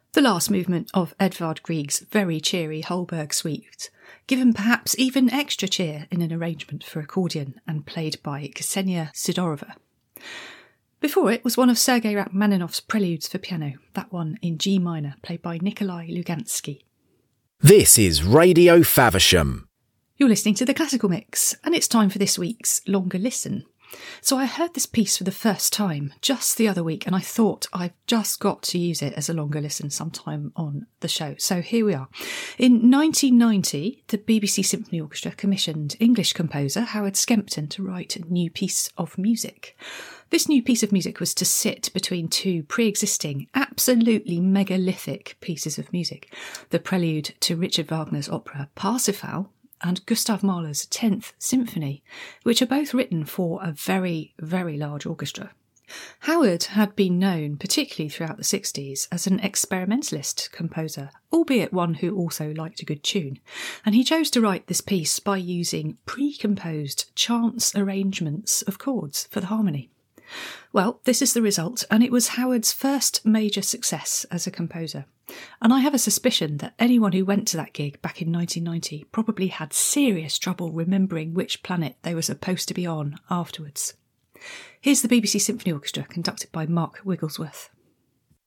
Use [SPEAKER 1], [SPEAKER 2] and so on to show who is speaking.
[SPEAKER 1] The last movement of Edvard Grieg's very cheery Holberg Suite, given perhaps even extra cheer in an arrangement for accordion and played by Ksenia Sidorova. Before it was one of Sergei Rachmaninoff's preludes for piano, that one in G minor, played by Nikolai Lugansky.
[SPEAKER 2] This is Radio Faversham.
[SPEAKER 1] You're listening to The Classical Mix, and it's time for this week's Longer Listen. So I heard this piece for the first time just the other week, and I thought I've just got to use it as a longer listen sometime on the show. So here we are. In 1990, the BBC Symphony Orchestra commissioned English composer Howard Skempton to write a new piece of music. This new piece of music was to sit between two pre-existing, absolutely megalithic pieces of music. The prelude to Richard Wagner's opera Parsifal and Gustav Mahler's 10th Symphony, which are both written for a very, very large orchestra. Howard had been known, particularly throughout the 60s, as an experimentalist composer, albeit one who also liked a good tune, and he chose to write this piece by using pre-composed chance arrangements of chords for the harmony. Well, this is the result, and it was Howard's first major success as a composer. And I have a suspicion that anyone who went to that gig back in 1990 probably had serious trouble remembering which planet they were supposed to be on afterwards. Here's the BBC Symphony Orchestra, conducted by Mark Wigglesworth.